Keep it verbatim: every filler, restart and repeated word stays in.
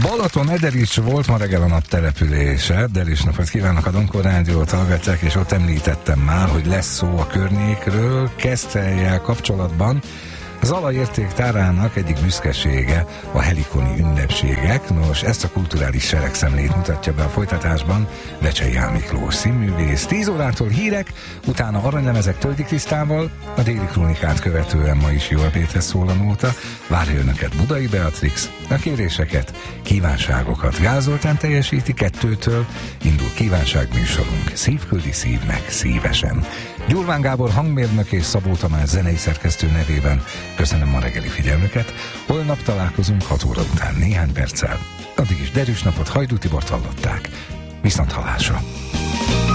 Balaton Ederics volt ma reggel a nap települése. Derics napot kívánok, a Donkor Rádiót hallgatják, és ott említettem már, hogy lesz szó a környékről. Keszthellyel kapcsolatban az Zala értéktárának egyik büszkesége a helikoni ünnepségek. Nos, ezt a kulturális seregszemlét mutatja be a folytatásban Vecsei Ján Miklós színművész. tíz órától hírek, utána aranylemezek Töldi Krisztával, a Déli Krónikát követően ma is Joel Péter szól a nóta. Várja önöket Budai Beatrix, a kéréseket, kívánságokat Gál Zoltán teljesíti, kettőtől indul kívánságműsorunk. Szív küldi szívnek szívesen. Gyurván Gábor hangmérnök és Szabó Tamás zenei szerkesztő nevében köszönöm a reggeli figyelmüket. Holnap találkozunk hat óra után néhány perccel. Addig is derűs napot, Hajdú Tibort hallották. Viszont hallásra!